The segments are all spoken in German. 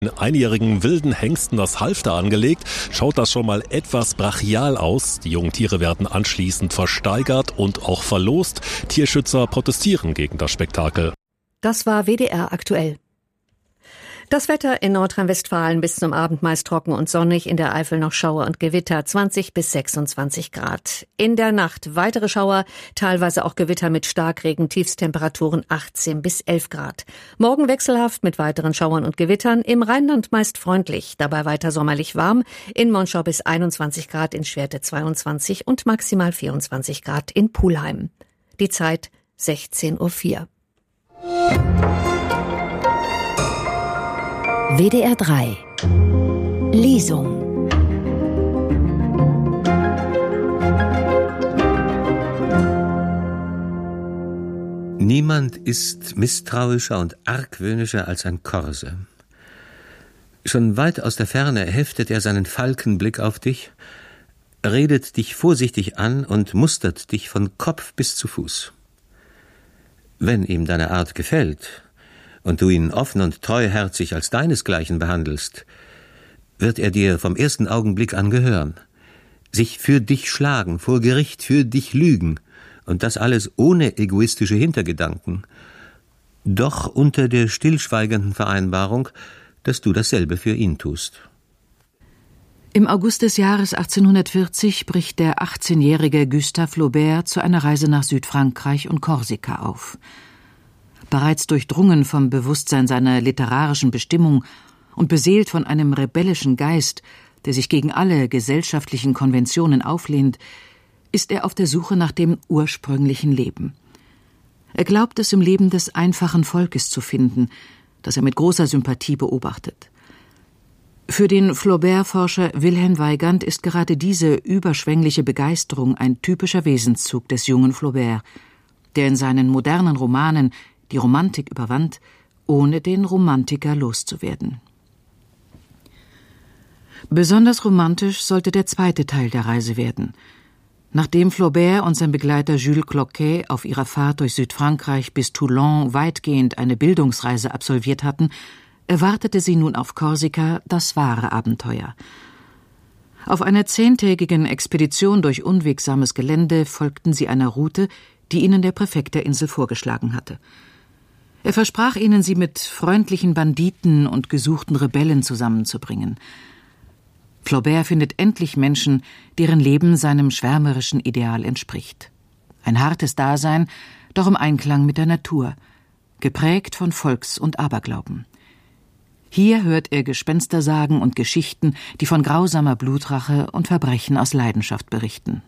Einjährigen wilden Hengsten das Halfter angelegt, schaut das schon mal etwas brachial aus. Die jungen Tiere werden anschließend versteigert und auch verlost. Tierschützer protestieren gegen das Spektakel. Das war WDR aktuell. Das Wetter in Nordrhein-Westfalen bis zum Abend meist trocken und sonnig, in der Eifel noch Schauer und Gewitter, 20 bis 26 Grad. In der Nacht weitere Schauer, teilweise auch Gewitter mit Starkregen, Tiefstemperaturen 18 bis 11 Grad. Morgen wechselhaft mit weiteren Schauern und Gewittern, im Rheinland meist freundlich, dabei weiter sommerlich warm, in Monschau bis 21 Grad, in Schwerte 22 und maximal 24 Grad in Pulheim. Die Zeit 16:04 Uhr. WDR 3 Lesung. Niemand ist misstrauischer und argwöhnischer als ein Korse. Schon weit aus der Ferne heftet er seinen Falkenblick auf dich, redet dich vorsichtig an und mustert dich von Kopf bis zu Fuß. Wenn ihm deine Art gefällt und du ihn offen und treuherzig als deinesgleichen behandelst, wird er dir vom ersten Augenblick an gehören, sich für dich schlagen, vor Gericht für dich lügen, und das alles ohne egoistische Hintergedanken, doch unter der stillschweigenden Vereinbarung, dass du dasselbe für ihn tust. Im August des Jahres 1840 bricht der 18-jährige Gustave Flaubert zu einer Reise nach Südfrankreich und Korsika auf. Bereits durchdrungen vom Bewusstsein seiner literarischen Bestimmung und beseelt von einem rebellischen Geist, der sich gegen alle gesellschaftlichen Konventionen auflehnt, ist er auf der Suche nach dem ursprünglichen Leben. Er glaubt es im Leben des einfachen Volkes zu finden, das er mit großer Sympathie beobachtet. Für den Flaubert-Forscher Wilhelm Weygand ist gerade diese überschwängliche Begeisterung ein typischer Wesenszug des jungen Flaubert, der in seinen modernen Romanen die Romantik überwand, ohne den Romantiker loszuwerden. Besonders romantisch sollte der zweite Teil der Reise werden. Nachdem Flaubert und sein Begleiter Jules Cloquet auf ihrer Fahrt durch Südfrankreich bis Toulon weitgehend eine Bildungsreise absolviert hatten, erwartete sie nun auf Korsika das wahre Abenteuer. Auf einer 10-tägigen Expedition durch unwegsames Gelände folgten sie einer Route, die ihnen der Präfekt der Insel vorgeschlagen hatte. Er versprach ihnen, sie mit freundlichen Banditen und gesuchten Rebellen zusammenzubringen. Flaubert findet endlich Menschen, deren Leben seinem schwärmerischen Ideal entspricht. Ein hartes Dasein, doch im Einklang mit der Natur, geprägt von Volks- und Aberglauben. Hier hört er Gespenstersagen und Geschichten, die von grausamer Blutrache und Verbrechen aus Leidenschaft berichten.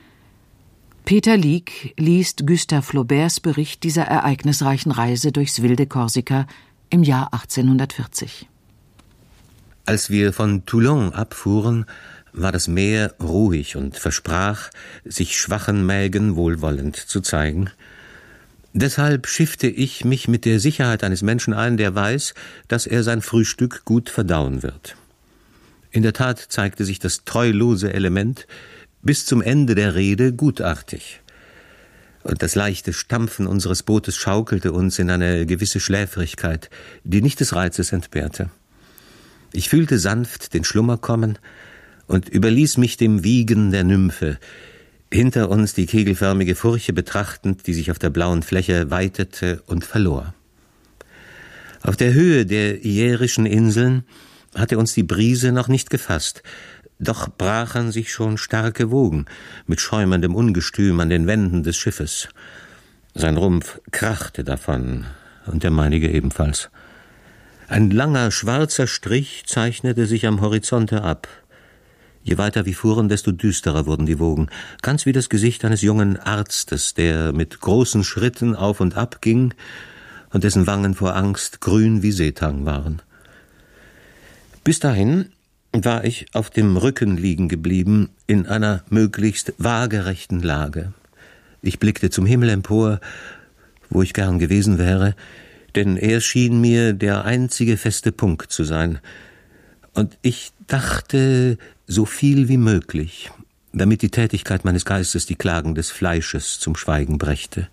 Peter Lieck liest Gustave Flauberts Bericht dieser ereignisreichen Reise durchs wilde Korsika im Jahr 1840. Als wir von Toulon abfuhren, war das Meer ruhig und versprach, sich schwachen Mägen wohlwollend zu zeigen. Deshalb schiffte ich mich mit der Sicherheit eines Menschen ein, der weiß, dass er sein Frühstück gut verdauen wird. In der Tat zeigte sich das treulose Element bis zum Ende der Rede gutartig. Und das leichte Stampfen unseres Bootes schaukelte uns in eine gewisse Schläfrigkeit, die nicht des Reizes entbehrte. Ich fühlte sanft den Schlummer kommen und überließ mich dem Wiegen der Nymphe, hinter uns die kegelförmige Furche betrachtend, die sich auf der blauen Fläche weitete und verlor. Auf der Höhe der Iärischen Inseln hatte uns die Brise noch nicht gefasst, doch brachen sich schon starke Wogen mit schäumendem Ungestüm an den Wänden des Schiffes. Sein Rumpf krachte davon und der meinige ebenfalls. Ein langer, schwarzer Strich zeichnete sich am Horizonte ab. Je weiter wir fuhren, desto düsterer wurden die Wogen, ganz wie das Gesicht eines jungen Arztes, der mit großen Schritten auf und ab ging und dessen Wangen vor Angst grün wie Seetang waren. Bis dahin war ich auf dem Rücken liegen geblieben, in einer möglichst waagerechten Lage. Ich blickte zum Himmel empor, wo ich gern gewesen wäre, denn er schien mir der einzige feste Punkt zu sein. Und ich dachte so viel wie möglich, damit die Tätigkeit meines Geistes die Klagen des Fleisches zum Schweigen brächte.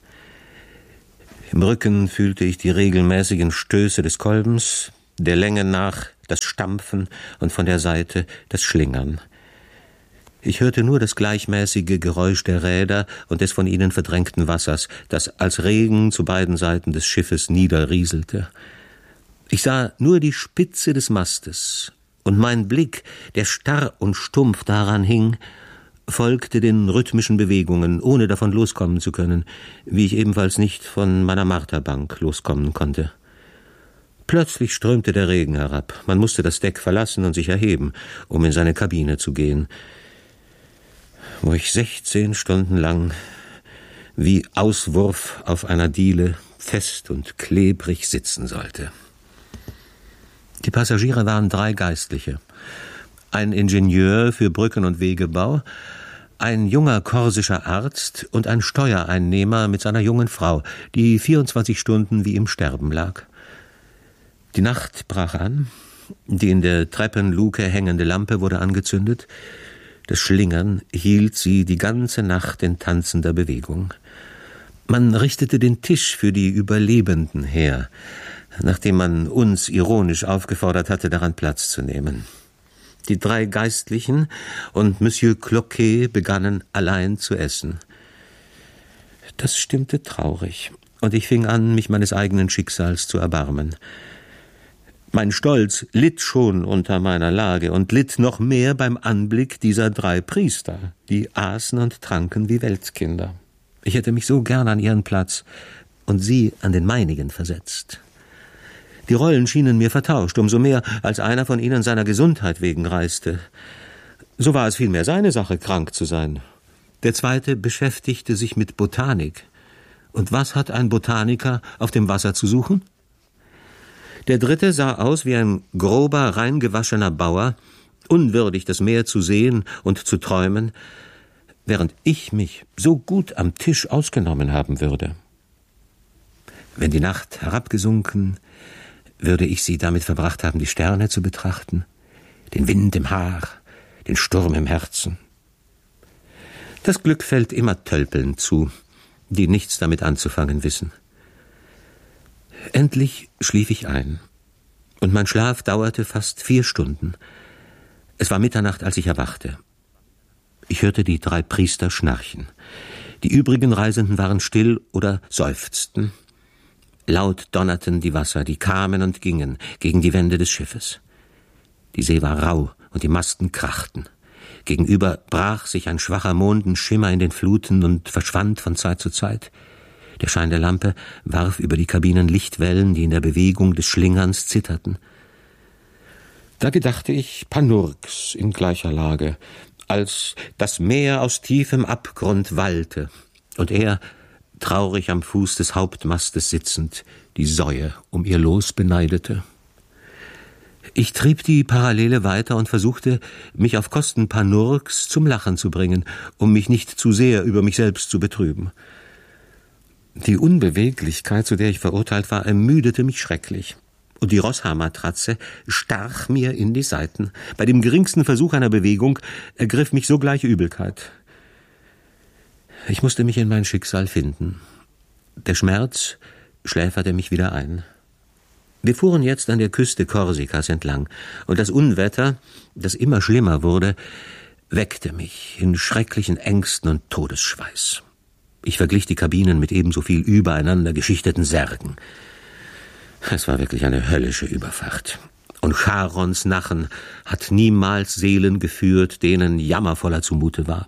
Im Rücken fühlte ich die regelmäßigen Stöße des Kolbens, der Länge nach das Stampfen und von der Seite das Schlingern. Ich hörte nur das gleichmäßige Geräusch der Räder und des von ihnen verdrängten Wassers, das als Regen zu beiden Seiten des Schiffes niederrieselte. Ich sah nur die Spitze des Mastes, und mein Blick, der starr und stumpf daran hing, folgte den rhythmischen Bewegungen, ohne davon loskommen zu können, wie ich ebenfalls nicht von meiner Marterbank loskommen konnte. Plötzlich strömte der Regen herab. Man musste das Deck verlassen und sich erheben, um in seine Kabine zu gehen, wo ich 16 Stunden lang wie Auswurf auf einer Diele fest und klebrig sitzen sollte. Die Passagiere waren 3 Geistliche, ein Ingenieur für Brücken- und Wegebau, ein junger korsischer Arzt und ein Steuereinnehmer mit seiner jungen Frau, die 24 Stunden wie im Sterben lag. Die Nacht brach an, die in der Treppenluke hängende Lampe wurde angezündet. Das Schlingern hielt sie die ganze Nacht in tanzender Bewegung. Man richtete den Tisch für die Überlebenden her, nachdem man uns ironisch aufgefordert hatte, daran Platz zu nehmen. Die 3 Geistlichen und Monsieur Cloquet begannen allein zu essen. Das stimmte traurig, und ich fing an, mich meines eigenen Schicksals zu erbarmen. Mein Stolz litt schon unter meiner Lage und litt noch mehr beim Anblick dieser 3 Priester, die aßen und tranken wie Weltkinder. Ich hätte mich so gern an ihren Platz und sie an den meinigen versetzt. Die Rollen schienen mir vertauscht, umso mehr, als einer von ihnen seiner Gesundheit wegen reiste. So war es vielmehr seine Sache, krank zu sein. Der zweite beschäftigte sich mit Botanik. Und was hat ein Botaniker auf dem Wasser zu suchen? Der dritte sah aus wie ein grober, reingewaschener Bauer, unwürdig, das Meer zu sehen und zu träumen, während ich mich so gut am Tisch ausgenommen haben würde. Wenn die Nacht herabgesunken, würde ich sie damit verbracht haben, die Sterne zu betrachten, den Wind im Haar, den Sturm im Herzen. Das Glück fällt immer Tölpeln zu, die nichts damit anzufangen wissen. Endlich schlief ich ein, und mein Schlaf dauerte fast 4 Stunden. Es war Mitternacht, als ich erwachte. Ich hörte die 3 Priester schnarchen. Die übrigen Reisenden waren still oder seufzten. Laut donnerten die Wasser, die kamen und gingen gegen die Wände des Schiffes. Die See war rau und die Masten krachten. Gegenüber brach sich ein schwacher Mondenschimmer in den Fluten und verschwand von Zeit zu Zeit. Der Schein der Lampe warf über die Kabinen Lichtwellen, die in der Bewegung des Schlingerns zitterten. Da gedachte ich Panurks in gleicher Lage, als das Meer aus tiefem Abgrund wallte und er, traurig am Fuß des Hauptmastes sitzend, die Säue um ihr Los beneidete. Ich trieb die Parallele weiter und versuchte, mich auf Kosten Panurks zum Lachen zu bringen, um mich nicht zu sehr über mich selbst zu betrüben. Die Unbeweglichkeit, zu der ich verurteilt war, ermüdete mich schrecklich. Und die Rosshaarmatratze stach mir in die Seiten. Bei dem geringsten Versuch einer Bewegung ergriff mich sogleich Übelkeit. Ich musste mich in mein Schicksal finden. Der Schmerz schläferte mich wieder ein. Wir fuhren jetzt an der Küste Korsikas entlang, und das Unwetter, das immer schlimmer wurde, weckte mich in schrecklichen Ängsten und Todesschweiß. Ich verglich die Kabinen mit ebenso viel übereinander geschichteten Särgen. Es war wirklich eine höllische Überfahrt. Und Charons Nachen hat niemals Seelen geführt, denen jammervoller zumute war.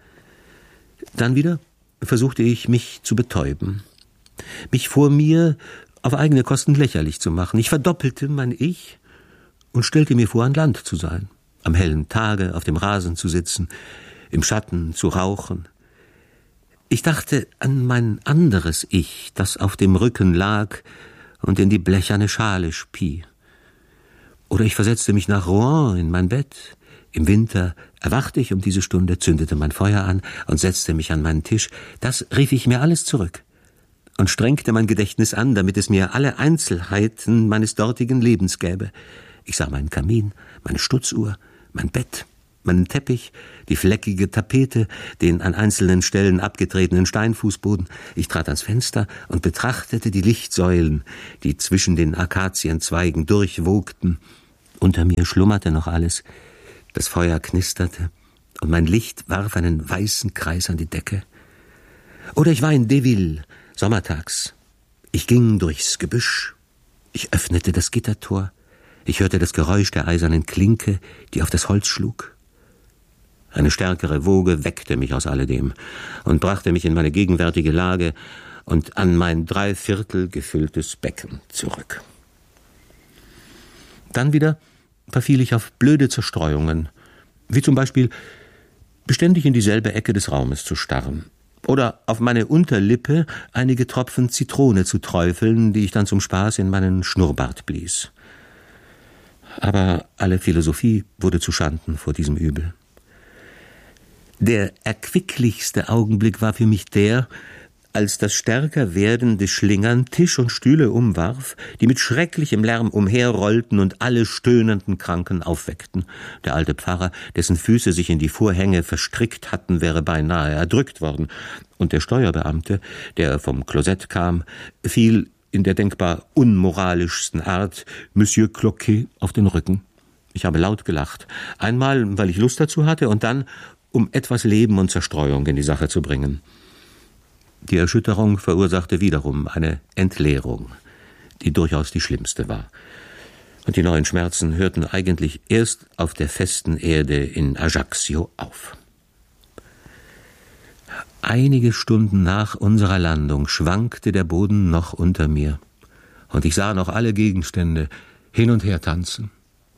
Dann wieder versuchte ich, mich zu betäuben, mich vor mir auf eigene Kosten lächerlich zu machen. Ich verdoppelte mein Ich und stellte mir vor, an Land zu sein, am hellen Tage auf dem Rasen zu sitzen, im Schatten zu rauchen. Ich dachte an mein anderes Ich, das auf dem Rücken lag und in die blecherne Schale spie. Oder ich versetzte mich nach Rouen in mein Bett. Im Winter erwachte ich um diese Stunde, zündete mein Feuer an und setzte mich an meinen Tisch. Das rief ich mir alles zurück und strengte mein Gedächtnis an, damit es mir alle Einzelheiten meines dortigen Lebens gäbe. Ich sah meinen Kamin, meine Stutzuhr, mein Bett, meinen Teppich, die fleckige Tapete, den an einzelnen Stellen abgetretenen Steinfußboden. Ich trat ans Fenster und betrachtete die Lichtsäulen, die zwischen den Akazienzweigen durchwogten. Unter mir schlummerte noch alles, das Feuer knisterte, und mein Licht warf einen weißen Kreis an die Decke. Oder ich war in Deville, sommertags. Ich ging durchs Gebüsch, ich öffnete das Gittertor, ich hörte das Geräusch der eisernen Klinke, die auf das Holz schlug. Eine stärkere Woge weckte mich aus alledem und brachte mich in meine gegenwärtige Lage und an mein 3/4 gefülltes Becken zurück. Dann wieder verfiel ich auf blöde Zerstreuungen, wie zum Beispiel beständig in dieselbe Ecke des Raumes zu starren oder auf meine Unterlippe einige Tropfen Zitrone zu träufeln, die ich dann zum Spaß in meinen Schnurrbart blies. Aber alle Philosophie wurde zuschanden vor diesem Übel. Der erquicklichste Augenblick war für mich der, als das stärker werdende Schlingern Tisch und Stühle umwarf, die mit schrecklichem Lärm umherrollten und alle stöhnenden Kranken aufweckten. Der alte Pfarrer, dessen Füße sich in die Vorhänge verstrickt hatten, wäre beinahe erdrückt worden, und der Steuerbeamte, der vom Klosett kam, fiel in der denkbar unmoralischsten Art Monsieur Cloquet auf den Rücken. Ich habe laut gelacht, einmal, weil ich Lust dazu hatte, und dann, um etwas Leben und Zerstreuung in die Sache zu bringen. Die Erschütterung verursachte wiederum eine Entleerung, die durchaus die schlimmste war. Und die neuen Schmerzen hörten eigentlich erst auf der festen Erde in Ajaccio auf. Einige Stunden nach unserer Landung schwankte der Boden noch unter mir, und ich sah noch alle Gegenstände hin und her tanzen.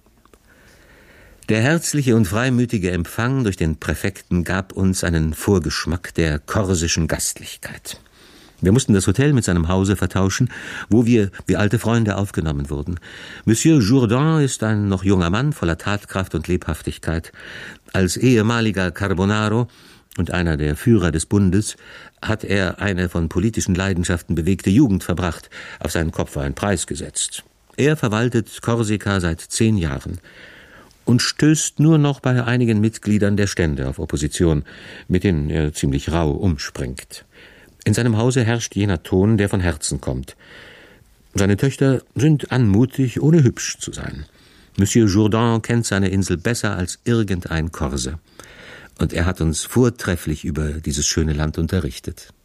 Der herzliche und freimütige Empfang durch den Präfekten gab uns einen Vorgeschmack der korsischen Gastlichkeit. Wir mussten das Hotel mit seinem Hause vertauschen, wo wir wie alte Freunde aufgenommen wurden. Monsieur Jourdan ist ein noch junger Mann voller Tatkraft und Lebhaftigkeit. Als ehemaliger Carbonaro und einer der Führer des Bundes hat er eine von politischen Leidenschaften bewegte Jugend verbracht, auf seinen Kopf einen Preis gesetzt. Er verwaltet Korsika seit 10 Jahren. Und stößt nur noch bei einigen Mitgliedern der Stände auf Opposition, mit denen er ziemlich rau umspringt. In seinem Hause herrscht jener Ton, der von Herzen kommt. Seine Töchter sind anmutig, ohne hübsch zu sein. Monsieur Jourdan kennt seine Insel besser als irgendein Korse. Und er hat uns vortrefflich über dieses schöne Land unterrichtet.